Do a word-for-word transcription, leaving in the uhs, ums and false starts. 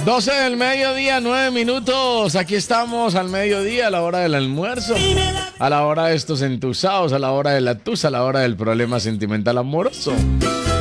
doce del mediodía, nueve minutos. Aquí estamos al mediodía, a la hora del almuerzo, a la hora de estos entusados, a la hora de la tusa, a la hora del problema sentimental amoroso.